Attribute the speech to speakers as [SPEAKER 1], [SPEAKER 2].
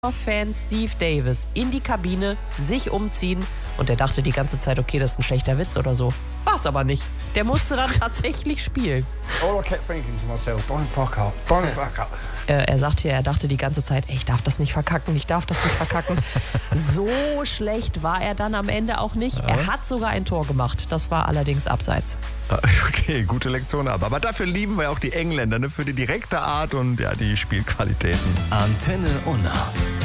[SPEAKER 1] Fan Steve Davis in die Kabine, sich umziehen und er dachte die ganze Zeit, okay, das ist ein schlechter Witz oder so. War es aber nicht. Der musste dann tatsächlich spielen.
[SPEAKER 2] All I kept thinking to myself, don't fuck up, don't fuck up.
[SPEAKER 1] Er sagt hier, er dachte die ganze Zeit, ey, ich darf das nicht verkacken, ich darf das nicht verkacken. So schlecht war er dann am Ende auch nicht.
[SPEAKER 3] Ja.
[SPEAKER 1] Er hat sogar ein Tor gemacht. Das war allerdings abseits.
[SPEAKER 3] Okay, gute Lektion aber dafür lieben wir auch die Engländer, ne, für die direkte Art und ja, die Spielqualitäten.
[SPEAKER 4] Antenne Unna.